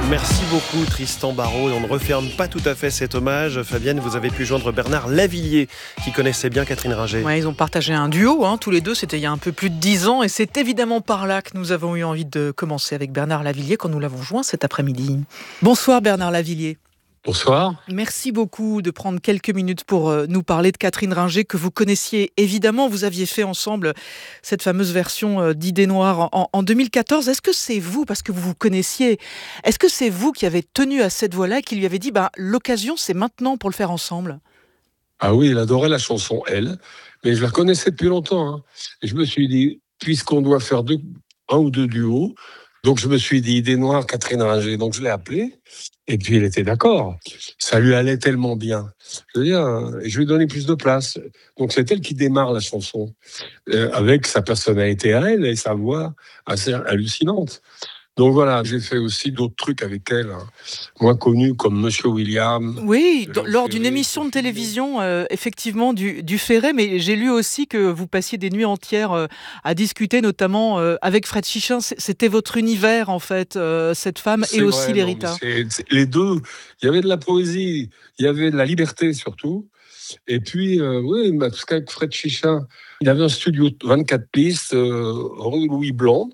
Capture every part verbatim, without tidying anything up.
Merci beaucoup Tristan Barraud. On ne referme pas tout à fait cet hommage. Fabienne, vous avez pu joindre Bernard Lavilliers, qui connaissait bien Catherine Ringer. Ouais, ils ont partagé un duo, hein, tous les deux, c'était il y a un peu plus de dix ans. Et c'est évidemment par là que nous avons eu envie de commencer avec Bernard Lavilliers quand nous l'avons joint cet après-midi. Bonsoir Bernard Lavilliers. Bonsoir. Merci beaucoup de prendre quelques minutes pour nous parler de Catherine Ringer, que vous connaissiez évidemment. Vous aviez fait ensemble cette fameuse version d'Idées Noires en, en deux mille quatorze. Est-ce que c'est vous, parce que vous vous connaissiez, est-ce que c'est vous qui avez tenu à cette voix-là et qui lui avez dit bah, l'occasion c'est maintenant pour le faire ensemble? Ah oui, elle adorait la chanson, elle, mais je la connaissais depuis longtemps. Hein. Et je me suis dit, puisqu'on doit faire deux, un ou deux duos, donc je me suis dit, Idées Noires, Catherine Ringer. Donc je l'ai appelée, et puis elle était d'accord. Ça lui allait tellement bien. Je veux dire, je lui ai donné plus de place. Donc c'est elle qui démarre la chanson, euh, avec sa personnalité à elle et sa voix assez hallucinante. Donc voilà, j'ai fait aussi d'autres trucs avec elle, hein, moins connus comme Monsieur William. Oui, d- lors d'une émission de télévision, euh, effectivement, du, du Ferré, mais j'ai lu aussi que vous passiez des nuits entières euh, à discuter, notamment euh, avec Fred Chichin. C- C'était votre univers, en fait, euh, cette femme, C'est et vrai, aussi non, l'Erita. mais c'est- c'est- les deux, il y avait de la poésie, il y avait de la liberté surtout. Et puis, euh, oui, bah, parce qu'avec Fred Chichin, il avait un studio de vingt-quatre pistes, euh, rue Louis Blanc.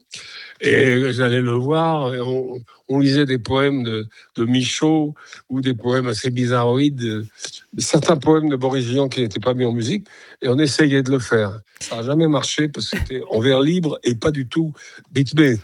Et j'allais le voir, et on, on lisait des poèmes de, de Michaud ou des poèmes assez bizarroïdes, de- certains poèmes de Boris Vian qui n'étaient pas mis en musique, et on essayait de le faire. Ça n'a jamais marché parce que c'était en vers libre et pas du tout rythmé.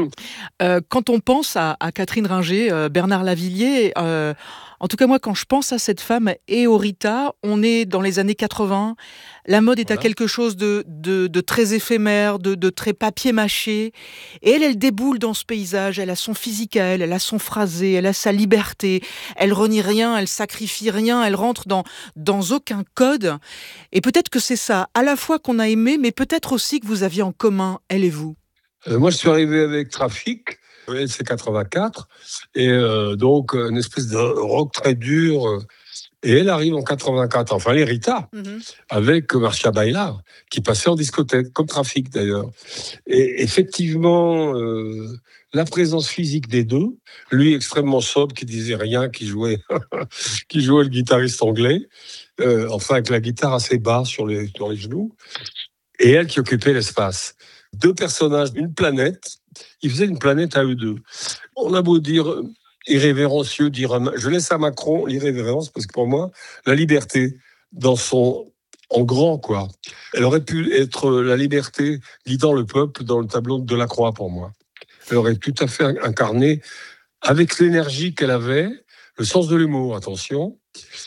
Euh, quand on pense à, à Catherine Ringer, euh, Bernard Lavilliers, euh, en tout cas moi quand je pense à cette femme et au Rita, on est dans les années quatre-vingts, la mode est à Voilà. quelque chose de, de, de très éphémère, de, de très papier mâché, et elle, elle déboule dans ce paysage, elle a son physique à elle, elle a son phrasé, elle a sa liberté, elle renie rien, elle sacrifie rien, elle rentre dans, dans aucun code, et peut-être que c'est ça, à la fois qu'on a aimé, mais peut-être aussi que vous aviez en commun, elle et vous. Euh, moi, je suis arrivé avec Trafic, ouais, c'est quatre-vingt-quatre, et euh, donc une espèce de rock très dur. euh, Et elle arrive en quatre-vingt-quatre, enfin les Rita, Mhm. avec Marcia Bailard, qui passait en discothèque, comme Trafic d'ailleurs. Et effectivement, euh, la présence physique des deux, lui extrêmement sobre, qui disait rien, qui jouait, qui jouait le guitariste anglais, euh, enfin avec la guitare assez bas sur les, sur les genoux, et elle qui occupait l'espace. Deux personnages, une planète, ils faisaient une planète à eux deux. On a beau dire euh, irrévérencieux, dire à Ma- je laisse à Macron l'irrévérence, parce que pour moi, la liberté, dans son en grand, quoi. Elle aurait pu être la liberté guidant le peuple dans le tableau de Delacroix, pour moi. Elle aurait tout à fait incarné, avec l'énergie qu'elle avait, le sens de l'humour, attention,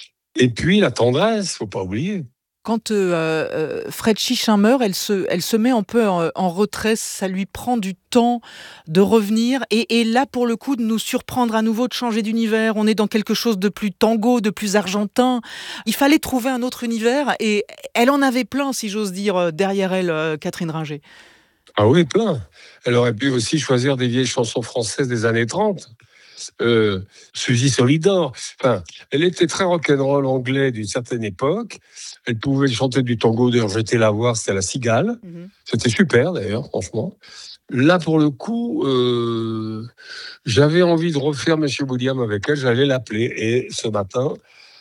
et puis la tendresse, faut pas oublier. Quand euh, euh, Fred Chichin meurt, elle se, elle se met un peu en, en retrait, ça lui prend du temps de revenir, et, et là, pour le coup, de nous surprendre à nouveau, de changer d'univers. On est dans quelque chose de plus tango, de plus argentin. Il fallait trouver un autre univers, et elle en avait plein, si j'ose dire, derrière elle, euh, Catherine Ringer. Ah oui, plein. Elle aurait pu aussi choisir des vieilles chansons françaises des années trente. Euh, Suzy Solidor. Enfin, elle était très rock'n'roll anglais d'une certaine époque. Elle pouvait chanter du tango. D'ailleurs, j'étais la voir, c'était à la Cigale. Mhm. C'était super, d'ailleurs, franchement. Là, pour le coup, euh, j'avais envie de refaire Monsieur William avec elle. J'allais l'appeler. Et ce matin,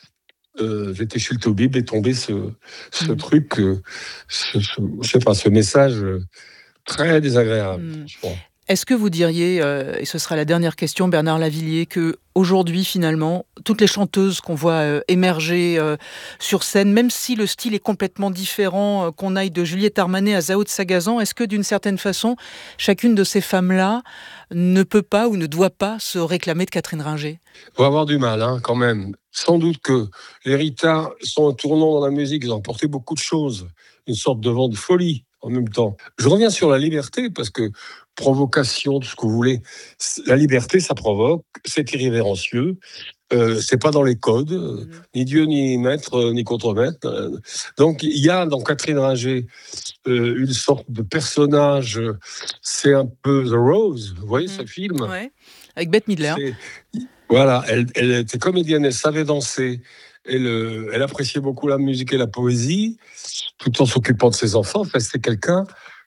euh, j'étais chez le Toubib et tombé ce, ce Mhm. truc, euh, ce, ce- je sais pas, ce message euh, très désagréable, Mhm. franchement. Est-ce que vous diriez, euh, et ce sera la dernière question, Bernard Lavilliers, que aujourd'hui finalement, toutes les chanteuses qu'on voit euh, émerger euh, sur scène, même si le style est complètement différent, euh, qu'on aille de Juliette Armanet à Zao de Sagazan, est-ce que d'une certaine façon, chacune de ces femmes-là ne peut pas ou ne doit pas se réclamer de Catherine Ringer? Faut avoir du mal, hein, quand même. Sans doute que les Rita sont un tournant dans la musique. Ils ont apporté beaucoup de choses. Une sorte de vent de folie en même temps. Je reviens sur la liberté parce que provocation, tout ce que vous voulez. La liberté, ça provoque. C'est irrévérencieux. Euh, c'est pas dans les codes. euh, Mhm. Ni Dieu, ni maître, euh, ni contremaître. Euh, Donc, il y a dans Catherine Ringer euh, une sorte de personnage. euh, C'est un peu The Rose. Vous voyez ce Mhm. film? Ouais. Avec Bette Midler. C'est Voilà, elle, elle était comédienne, elle savait danser, elle, euh, elle appréciait beaucoup la musique et la poésie, tout en s'occupant de ses enfants. Enfin, c'était quelqu'un